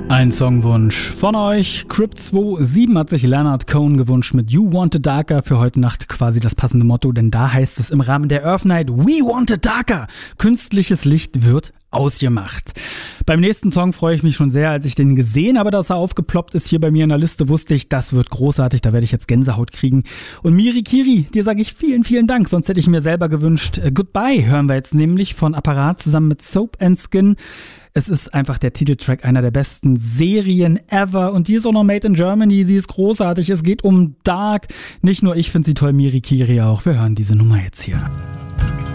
Ein Songwunsch von euch. Crypt27 hat sich Leonard Cohen gewünscht mit You Want It Darker. Für heute Nacht quasi das passende Motto, denn da heißt es im Rahmen der Earth Night We Want It Darker. Künstliches Licht wird ausgemacht. Beim nächsten Song freue ich mich schon sehr, als ich den gesehen habe, dass er aufgeploppt ist hier bei mir in der Liste, wusste ich, das wird großartig, da werde ich jetzt Gänsehaut kriegen. Und Miri Kiri, dir sage ich vielen, vielen Dank, sonst hätte ich mir selber gewünscht. Goodbye hören wir jetzt nämlich von Apparat zusammen mit Soap and Skin. Es ist einfach der Titeltrack einer der besten Serien ever und die ist auch noch made in Germany, sie ist großartig, es geht um Dark. Nicht nur ich finde sie toll, Miri Kiri auch. Wir hören diese Nummer jetzt hier.